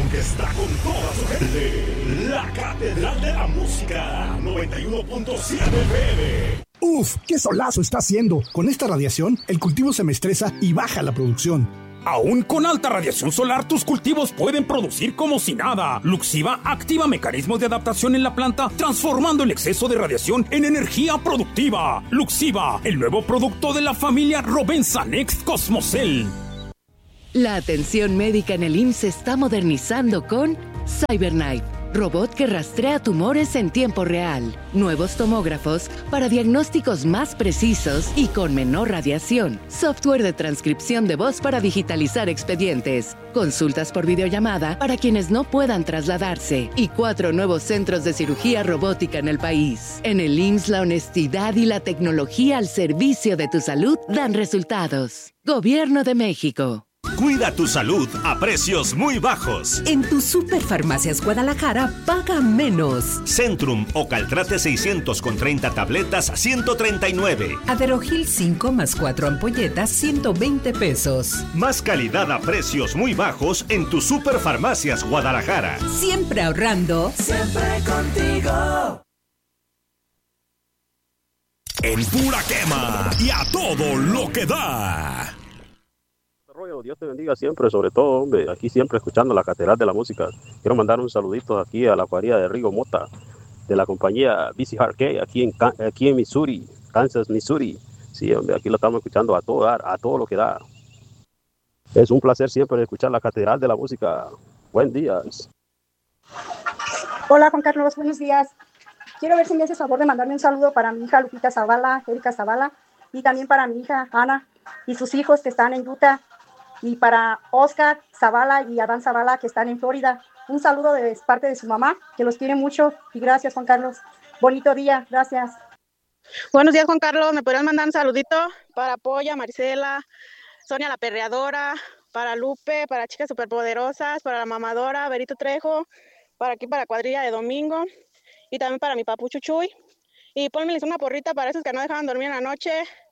que está con toda su gente. La Catedral de la Música, 91.7 FM. ¡Uf! ¡Qué solazo está haciendo! Con esta radiación, el cultivo se me estresa y baja la producción. Aún con alta radiación solar, tus cultivos pueden producir como si nada. Luxiva activa mecanismos de adaptación en la planta, transformando el exceso de radiación en energía productiva. Luxiva, el nuevo producto de la familia Rovensa Next Cosmocell. La atención médica en el IMSS se está modernizando con CyberKnife, robot que rastrea tumores en tiempo real. Nuevos tomógrafos para diagnósticos más precisos y con menor radiación. Software de transcripción de voz para digitalizar expedientes. Consultas por videollamada para quienes no puedan trasladarse. Y 4 nuevos centros de cirugía robótica en el país. En el IMSS, la honestidad y la tecnología al servicio de tu salud dan resultados. Gobierno de México. Cuida tu salud a precios muy bajos. En tu Superfarmacias Guadalajara, paga menos. Centrum o Caltrate 600 con 30 tabletas, 139. Aderogil 5 más 4 ampolletas, 120 pesos. Más calidad a precios muy bajos en tu Superfarmacias Guadalajara. Siempre ahorrando. Siempre contigo. En pura quema y a todo lo que da. Dios te bendiga siempre, sobre todo, hombre, aquí siempre escuchando la Catedral de la Música. Quiero mandar un saludito aquí a la cuadrilla de Rigo Mota, de la compañía BC Hardcare, aquí en Missouri, Kansas, Missouri. Sí, hombre, aquí lo estamos escuchando a todo dar, a todo lo que da. Es un placer siempre escuchar la Catedral de la Música. Buen día. Hola, Juan Carlos, buenos días. Quiero ver si me haces favor de mandarme un saludo para mi hija Lupita Zavala, Erika Zavala, y también para mi hija Ana y sus hijos que están en Utah, y para Oscar Zavala y Adán Zavala que están en Florida. Un saludo de parte de su mamá, que los quiere mucho, y gracias, Juan Carlos. Bonito día, gracias. Buenos días, Juan Carlos. ¿Me podrían mandar un saludito para Polla, Marisela, Sonia la Perreadora, para Lupe, para Chicas Superpoderosas, para la Mamadora, Berito Trejo, para aquí, para Cuadrilla de Domingo, y también para mi papu Chuchuy? Y ponmeles una porrita para esos que no dejaban dormir en la noche.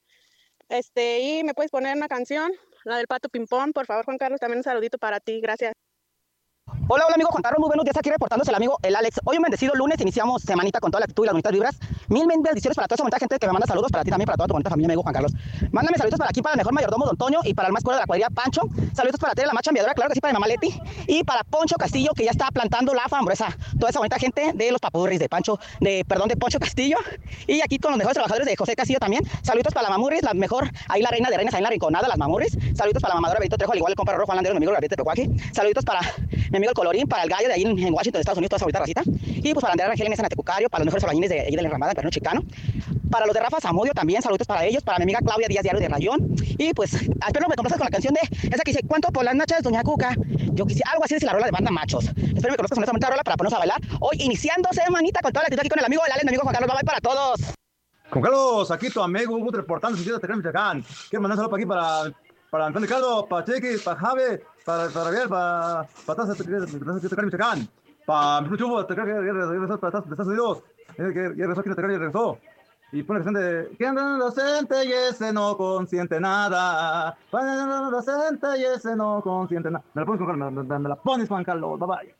Y me puedes poner una canción, la del Pato Pimpón, por favor, Juan Carlos, también un saludito para ti, gracias. Hola, amigo Juan Carlos, muy buenos días, aquí reportándose el amigo el Alex. Hoy un bendecido lunes, iniciamos semanita con toda la actitud y las bonitas vibras. Mil bendiciones para toda esa bonita gente que me manda saludos, para ti también, para toda tu bonita familia, amigo Juan Carlos. Mándame saludos para aquí, para el mejor mayordomo Don Toño, y para el más cuero de la cuadrilla Pancho. Saludos para Tere, la macha enviadora, claro que sí, para mi mamá Leti, y para Poncho Castillo, que ya está plantando la frambuesa. Toda esa bonita gente de los papurris de Poncho Castillo. Y aquí con los mejores trabajadores de José Castillo también. Saludos para la Mamurris, la mejor, ahí la reina de reinas, ahí en la rinconada, las Mamurris. Saludos para la mamadora Benito Trejo, al igual el compa Rojo Landero, mi amigo Gabriel de Pecuaje. Saludos para mi amigo el Colorín, para el gallo de ahí en Washington, Estados Unidos, toda esa bonita racita. Y pues para Andrea Rangel en Tecucario, para los mejores albañiles de ahí de la Enramada, en Perno Chicano. Para los de Rafa Zamudio también, saludos para ellos, para mi amiga Claudia Díaz Diario de Rayón. Y pues espero me conozcas con la canción de esa que dice ¿cuánto por las nachas, doña Cuca? Yo quisiera algo así, dice la rola de Banda Machos. Espero me conozcas con esta bonita rola para ponernos a bailar. Hoy iniciando semanita con toda la actitud aquí con el amigo el Alex, mi amigo Juan Carlos. Bye bye para todos. Juan Carlos, aquí tu amigo, un reportando sentido de Michoacán. Quiero mandar un saludo aquí para Antonio Ricardo, para Chiquis, para Javi, para Javier, para todos de Michoacán. Para mi chubo, para Estados Unidos. Ya regresó. Y pone la canción de ¿quién es docente y ese no consiente nada? ¿Quién es docente y ese no consiente nada? Me la pones, Juan Carlos. Bye bye.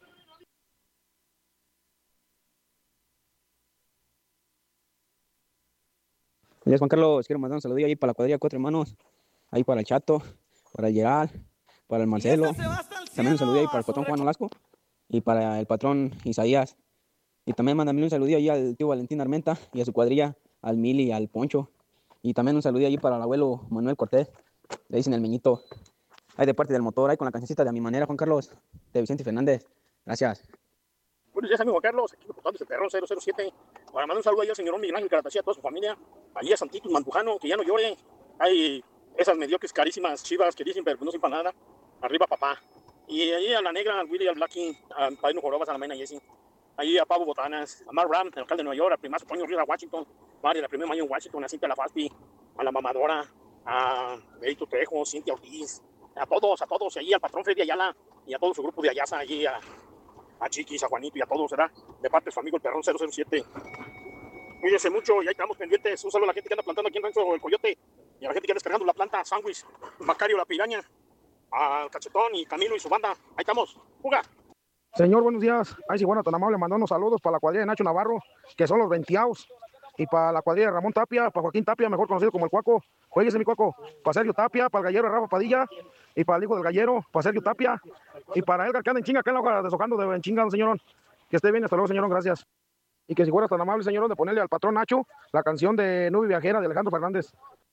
Gracias, Juan Carlos. Quiero mandar un saludo ahí para la cuadrilla Cuatro Hermanos, ahí para el Chato, para el Gerald, para el Marcelo. También un saludo ahí para el patrón Juan Olasco y para el patrón Isaías. Y también mándame un saludillo ahí al tío Valentín Armenta y a su cuadrilla, al Mili y al Poncho. Y también un saludillo ahí para el abuelo Manuel Cortés, le dicen el Meñito. Ahí de parte del motor, ahí con la cancioncita de A Mi Manera, Juan Carlos, de Vicente Fernández. Gracias. Buenos días, amigo Juan Carlos, aquí reportando el Perrón 007. Para mandar un saludo ahí al señor Miguel Ángel Caratacía, a toda su familia. Allí a Santitos Mandujano, que ya no llore. Hay esas mediocres carísimas chivas que dicen, pero no sirven para nada. Arriba, papá. Y ahí a la negra, al Willy, al Blackie, a Padino Jorobas, a la Mena Jessie. Ahí a Pablo Botanas, a Mark Ram, el alcalde de Nueva York, a Primazo Toño Rivera, Washington, María, la primera mayo en Washington, a Cintia Lafaspi, a la Mamadora, a Berito Trejo, Cintia Ortiz, a todos, ahí al patrón Freddy Ayala y a todo su grupo de Ayasa, allí a Chiquis, a Juanito y a todos, ¿verdad? De parte de su amigo el Perrón 007. Cuídense mucho y ahí estamos pendientes. Un saludo a la gente que anda plantando aquí en Rancho el Coyote y a la gente que anda descargando la planta, Sándwich, Macario la Piraña, al Cachetón y Camilo y su banda. Ahí estamos. ¡Fuga! Señor, buenos días. Ay, si bueno, tan amable, mandó unos saludos para la cuadrilla de Nacho Navarro, que son los 20aos. Y para la cuadrilla de Ramón Tapia, para Joaquín Tapia, mejor conocido como el Cuaco. Jueguese mi Cuaco. Para Sergio Tapia, para el gallero de Rafa Padilla. Y para el hijo del gallero, para Sergio Tapia. Y para Edgar, que anda en chinga, acá en la hoja deshojando de en chinga, señor. Que esté bien, hasta luego, señor, gracias. Y que si fuera tan amable, señor, de ponerle al patrón Nacho la canción de Nube Viajera de Alejandro Fernández.